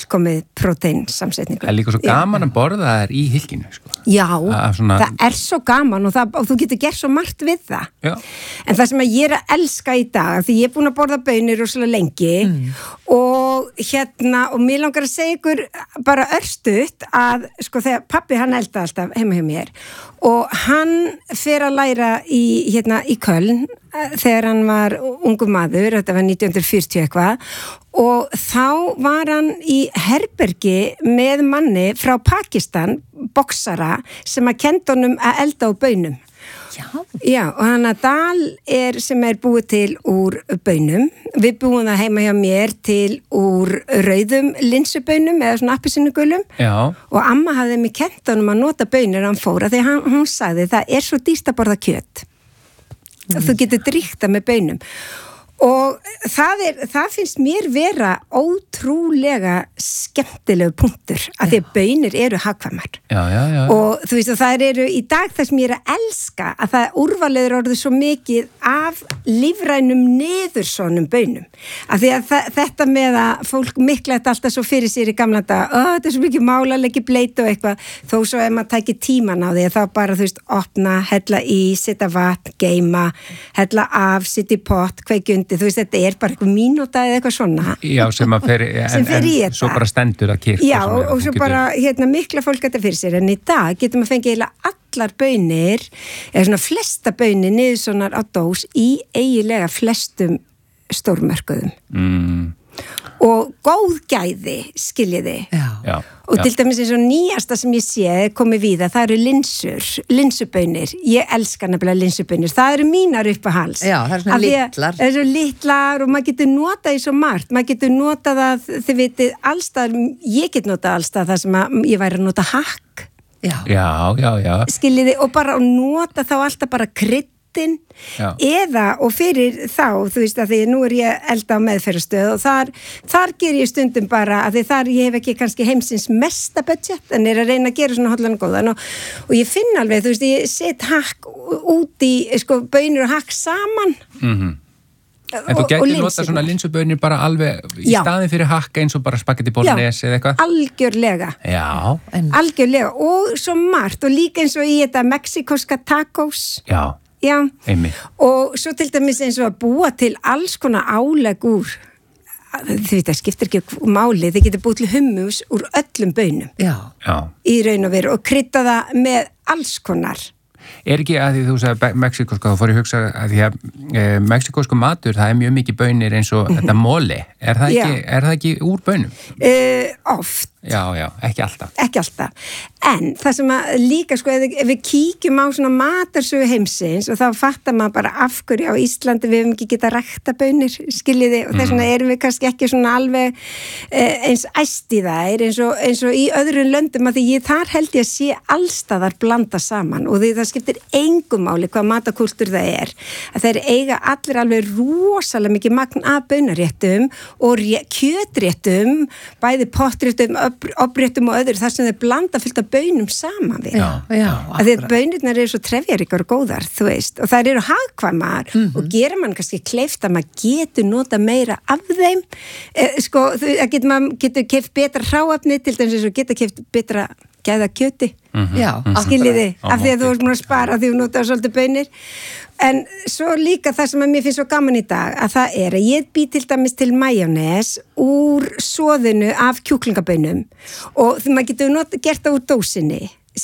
fullkomið próteinsamsetningu. Það er líka svo gaman að borða þær í hylkinu, sko. Já, svona... það er svo gaman og þú getur gert svo margt við það. Já. En það sem ég að elska í dag, því ég er búin að borða baunir rosalega lengi og og mér langar að segja ykkur bara örstutt að, sko, þegar pabbi hann elda alltaf heima hjá mér og hann fer að læra í Köln þegar hann var ungur maður, þetta var 1940 eitthvað og þá var hann í herbergi með manni frá Pakistan, boksara, sem að kenndi honum að elda á baunum. Já, og hann að dal sem búið til úr baunum. Við búum það heima hjá mér til úr rauðum linsubaunum eða svona appelsínugulum. Já. Og amma hafði mig kennt honum að nota baunir hann fóra þegar hún sagði það er svo dýrt að borða kjöt. Þú getur dríkt það með baunum. Og það finnst mér vera ótrúlega skemmtilegu punktur að því að baunir eru hagkvæmar. Já. Og þú veist, og það eru í dag það sem ég að elska að það úrvalið orðið svo mikið af lífrænum niðursonum baunum. Að því að þetta með að fólk miklætt alltaf svo fyrir sér í gamla dag, þetta er svo mikið málarleiki bleit og eitthvað, þó svo ef maður tækir tíman á því að þá bara, þú veist, opna, hella í, setja vatn, geima, hella af, setja í pott, kveikjund þú veist, þetta er bara eitthvað mínúta eða eitthvað svona. Já, sem að fer í þetta. Svo bara stendur að kyrka. Já, og svo bara, mikla fólk þetta fyrir sér, en í dag getum að fengja eiginlega allar baunir, eða svona flesta baunir niður svona á dós í eiginlega flestum stórmörkuðum. Og góð gæði, skiljiði. Já. Og til dæmis eins og nýjasta sem ég sé komið víða, það eru linsubaunir. Ég elska nefnilega linsubaunir. Það eru mínar uppáhalds. Já, það eru svona litlar. Það eru litlar og maður getur notað í svo margt. Maður getur notað það, þið vitið, allstaðar, ég get notað allstaðar það sem ég væri að nota hakk. Já. Skiljiði, og bara að nota þá alltaf bara krydd eða, og fyrir þá þú veist að því nú ég elda á meðferðarstöð og þar ger ég stundum bara að því þar ég hef ekki kannski heimsins mesta budget en að reyna að gera svona hollan góðan og ég finn alveg, þú veist, ég set hakk út í, sko, baunir og hakk saman En þú getur nota svona linsubaunir bara alveg í staðin fyrir hakka eins og bara spagetti bolognese eða eitthvað? Algjörlega. Algjörlega og svo margt og líka eins og í þetta mexikoska tacos. Já, og svo til dæmis eins og að búa til alls konar álegg úr, þið veit að skiptir ekki máli, þið getur búið til hummus úr öllum baunum í raun og veru og krydda það með alls konar. Ekki að því þú sagði mexikoska, þá fór ég að hugsa að því að mexikosku matur, það mjög mikið baunir eins og þetta mole. Er það ekki úr baunum? Oft. Já, ekki alltaf. Ekki alltaf. En það sem að líka, sko, ef við kíkjum á svona matarsögu heimsins og þá fattar maður bara af hverju á Íslandi við hefum ekki getað rækta baunir, skiljiði, og þess vegna erum við kannski ekki svona alveg eins æst í þær, eins og í öðrum löndum að því þar held ég að sé allstaðar blanda saman og því það skiptir engu máli hvað matakúltúr það er, að þeir eiga allir alveg rosalega mikið magn af baunaréttum og kjötréttum, bæði pottréttum, obréttum og öðru, þar sem þeir blanda fullt af baunum saman við. Að því að baunirnar eru svo trefjaríkar og góðar, þú veist, og þær eru hagkvæmar og gera mann kannski kleift að maður getur nota meira af þeim, sko, maður getur keypt betra hráefni, til dæmis eins og getur keypt betra gæða kjöti. Skiljiði, af því að þú ert múin að spara því þú notar svolítið baunir. En svo líka það sem að mér finnst svo gaman í dag, að það er að ég bý til dæmis til majónes úr soðinu af kjúklingabaunum og því maður getur gert það úr dósinni,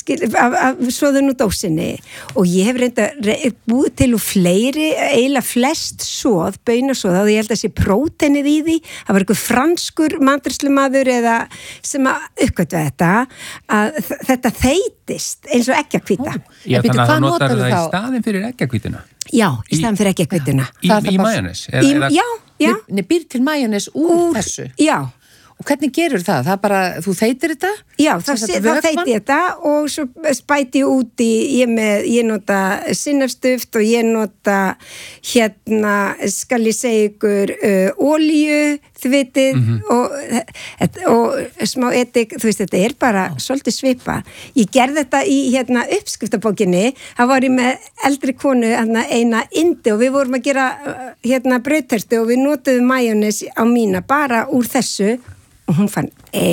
af soðinu úr dósinni og ég hef reynda búið til úr fleiri, eiginlega flest soð, baunasoð og ég held að sé próteinið í því, það var eitthvað franskur matreiðslumaður eða sem að uppgötva þetta, að þetta þeytist eins og eggjahvíta. Já, þannig að þú notar það í staðin fyrir eggjahvítuna? Já, í staðin fyrir eggjahvítuna. Í majónes? Já. Býr til majónes úr þessu? Já. Og hvernig gerur það? Það bara, þú þeytir þetta? Já, það þeyti þetta og svo spæti ég út í, ég nota sinnafstuft og ég nota skal ég segja ykkur olíu, þið vitið, og smá edik, þú veist, þetta er bara svolítið svipa. Ég gerði þetta í uppskriftabókinni, það var ég með eldri konu, eina indi og við vorum að gera brauðtertu og við notuðum majónes á mína bara úr þessu og hún fann